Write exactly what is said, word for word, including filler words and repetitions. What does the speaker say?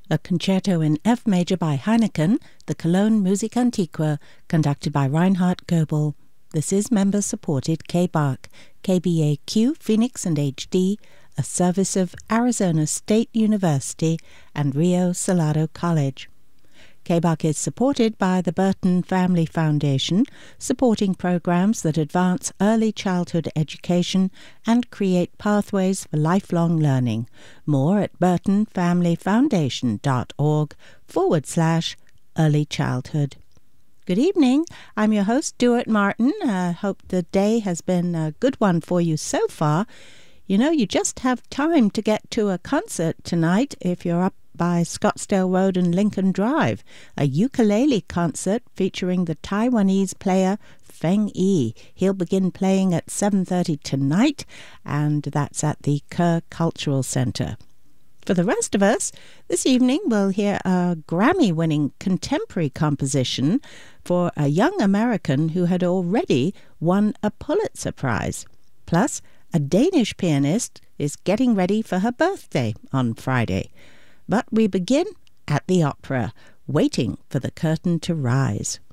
A concerto in F major by Heineken, the Cologne Musica Antiqua, conducted by Reinhard Goebel. This is member-supported K B A C, K B A Q, Phoenix and H D, a service of Arizona State University and Rio Salado College. K B A C is supported by the Burton Family Foundation, supporting programs that advance early childhood education and create pathways for lifelong learning. More at burtonfamilyfoundation.org forward slash early childhood. Good evening. I'm your host, Stuart Martin. I hope the day has been a good one for you so far. You know, you just have time to get to a concert tonight if you're up by Scottsdale Road and Lincoln Drive, a ukulele concert featuring the Taiwanese player Feng Yi. He'll begin playing at seven thirty tonight, and that's at the Kerr Cultural Center. For the rest of us, this evening we'll hear a Grammy-winning contemporary composition for a young American who had already won a Pulitzer Prize. Plus, a Danish pianist is getting ready for her birthday on Friday. But we begin at the opera, waiting for the curtain to rise.